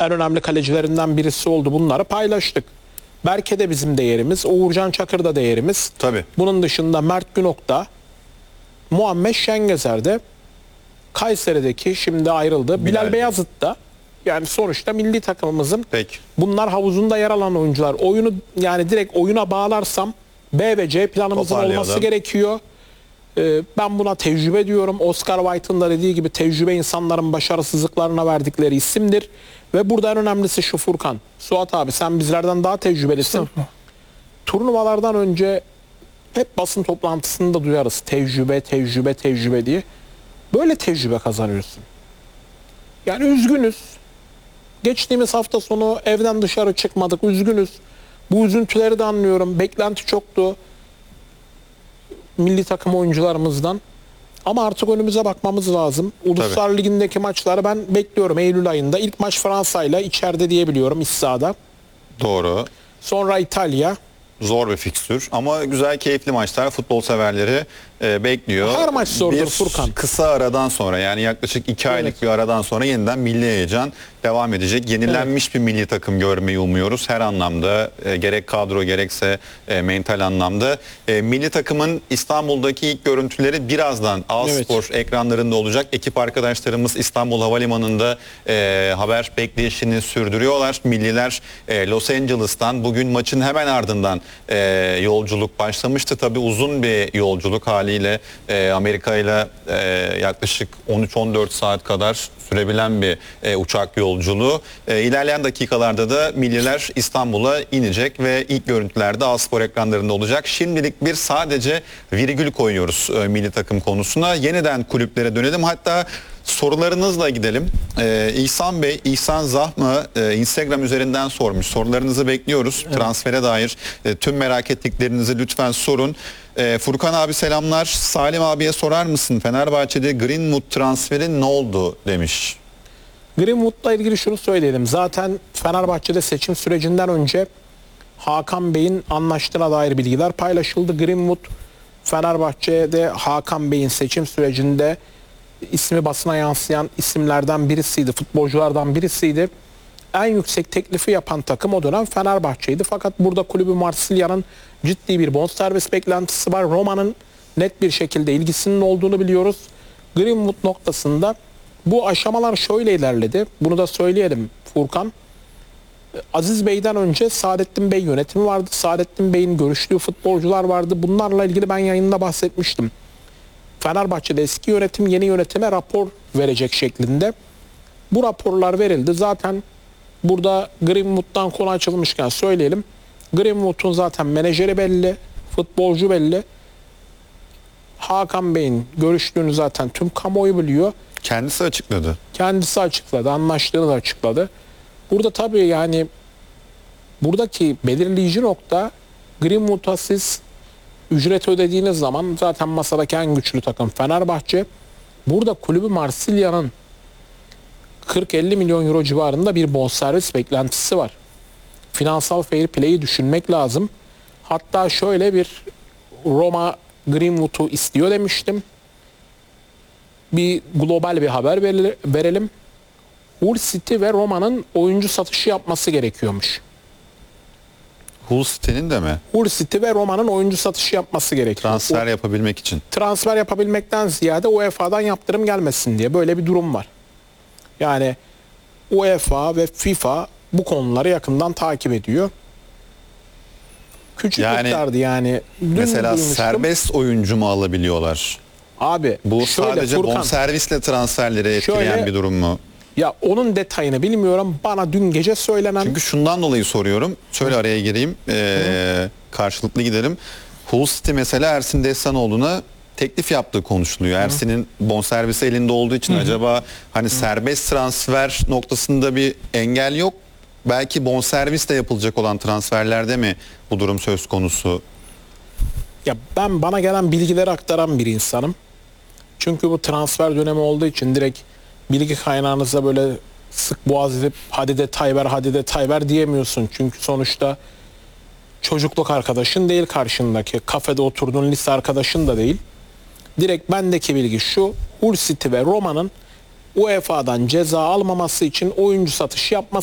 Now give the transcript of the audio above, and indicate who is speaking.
Speaker 1: en önemli kalecilerinden birisi oldu. Bunları paylaştık. Berke de bizim değerimiz. Uğurcan Çakır da değerimiz.
Speaker 2: Tabii.
Speaker 1: Bunun dışında Mert Günok da, Muhammed Şengezer de, Kayseri'deki şimdi ayrıldı. Bilal Beyazıt da, yani sonuçta milli takımımızın
Speaker 2: Peki.
Speaker 1: bunlar havuzunda yer alan oyuncular. Oyunu yani direkt oyuna bağlarsam B ve C planımızın olması gerekiyor. Ben buna tecrübe diyorum. Oscar Wilde'ın da dediği gibi tecrübe insanların başarısızlıklarına verdikleri isimdir. Ve burada en önemlisi şu Furkan. Suat abi sen bizlerden daha tecrübelisin. Turnuvalardan önce hep basın toplantısında duyarız. Tecrübe, tecrübe, tecrübe diye. Böyle tecrübe kazanıyorsun. Yani üzgünüz. Geçtiğimiz hafta sonu evden dışarı çıkmadık. Üzgünüz. Bu üzüntüleri de anlıyorum. Beklenti çoktu milli takım oyuncularımızdan. Ama artık önümüze bakmamız lazım. Uluslar Ligi'ndeki maçları ben bekliyorum Eylül ayında. İlk maç Fransa'yla içeride diyebiliyorum iç sahada.
Speaker 2: Doğru.
Speaker 1: Sonra İtalya.
Speaker 2: Zor bir fikstür ama güzel, keyifli maçlar, futbol severleri bekliyor.
Speaker 1: Her maç zordur Furkan.
Speaker 2: Kısa aradan sonra, yani yaklaşık 2 aylık bir aradan sonra yeniden milli heyecan devam edecek. Yenilenmiş bir milli takım görmeyi umuyoruz her anlamda. Gerek kadro gerekse mental anlamda. Milli takımın İstanbul'daki ilk görüntüleri birazdan A-Spor ekranlarında olacak. Ekip arkadaşlarımız İstanbul Havalimanı'nda haber bekleyişini sürdürüyorlar. Milliler Los Angeles'tan bugün maçın hemen ardından yolculuk başlamıştı. Tabii uzun bir yolculuk haliyle Amerika ile yaklaşık 13-14 saat kadar sürebilen bir uçak yolculuğu. İlerleyen dakikalarda da milliler İstanbul'a inecek ve ilk görüntülerde A-Spor ekranlarında olacak. Şimdilik bir sadece virgül koyuyoruz milli takım konusuna. Yeniden kulüplere dönelim. Hatta sorularınızla gidelim. İhsan Bey, İhsan Zahmı Instagram üzerinden sormuş. Sorularınızı bekliyoruz. Evet. Transfere dair tüm merak ettiklerinizi lütfen sorun. Furkan abi selamlar. Salim abiye sorar mısın? Fenerbahçe'de Greenwood transferi ne oldu demiş.
Speaker 1: Greenwood'la ilgili şunu söyleyelim. Zaten Fenerbahçe'de seçim sürecinden önce Hakan Bey'in anlaştığına dair bilgiler paylaşıldı. Greenwood Fenerbahçe'de Hakan Bey'in seçim sürecinde ismi basına yansıyan isimlerden birisiydi. Futbolculardan birisiydi. En yüksek teklifi yapan takım o dönem Fenerbahçe'ydi. Fakat burada kulübü Marsilya'nın ciddi bir bonservis beklentisi var. Roma'nın net bir şekilde ilgisinin olduğunu biliyoruz. Greenwood noktasında bu aşamalar şöyle ilerledi. Bunu da söyleyelim Furkan. Aziz Bey'den önce Saadettin Bey yönetimi vardı. Saadettin Bey'in görüştüğü futbolcular vardı. Bunlarla ilgili ben yayında bahsetmiştim. Fenerbahçe'de eski yönetim yeni yönetime rapor verecek şeklinde. Bu raporlar verildi. Zaten burada Greenwood'dan konu açılmışken söyleyelim. Greenwood'un zaten menajeri belli, futbolcu belli. Hakan Bey'in görüştüğünü zaten tüm kamuoyu biliyor.
Speaker 2: Kendisi açıkladı.
Speaker 1: Kendisi açıkladı, anlaştığını da açıkladı. Burada tabii yani buradaki belirleyici nokta Greenwood'a siz ücret ödediğiniz zaman zaten masadaki en güçlü takım Fenerbahçe. Burada kulübü Marsilya'nın 40-50 milyon euro civarında bir bonservis beklentisi var. Finansal fair play'i düşünmek lazım. Hatta şöyle bir Roma Greenwood'u istiyor demiştim. Bir global bir haber verelim. Hull City ve Roma'nın oyuncu satışı yapması gerekiyormuş.
Speaker 2: Hull City'nin de mi?
Speaker 1: Hull City ve Roma'nın oyuncu satışı yapması gerekiyor.
Speaker 2: Transfer yapabilmek için.
Speaker 1: Transfer yapabilmekten ziyade UEFA'dan yaptırım gelmesin diye böyle bir durum var. Yani UEFA ve FIFA bu konuları yakından takip ediyor. Küçüklüklerdi yani. Dün
Speaker 2: mesela
Speaker 1: duymuştum.
Speaker 2: Serbest oyuncu mu alabiliyorlar?
Speaker 1: Abi
Speaker 2: Bu
Speaker 1: şöyle,
Speaker 2: sadece
Speaker 1: Furkan,
Speaker 2: bonservisle transferleri etkileyen bir durum mu?
Speaker 1: Ya onun detayını bilmiyorum. Bana dün gece söylenen...
Speaker 2: Çünkü şundan dolayı soruyorum. Şöyle araya gireyim. Karşılıklı gidelim. Hull City mesela Ersin Destanoğlu'na teklif yaptığı konuşuluyor. Ersin'in bonservisi elinde olduğu için acaba hani serbest transfer noktasında bir engel yok. Belki bonservisle yapılacak olan transferlerde mi bu durum söz konusu?
Speaker 1: Ya ben bana gelen bilgileri aktaran bir insanım. Çünkü bu transfer dönemi olduğu için direkt bilgi kaynağınıza böyle sık boğaz edip hadi detay ver hadi detay ver diyemiyorsun. Çünkü sonuçta çocukluk arkadaşın değil karşındaki. Kafede oturduğun lise arkadaşın da değil. Direkt bendeki bilgi şu: Hull City ve Roma'nın UEFA'dan ceza almaması için oyuncu satışı yapması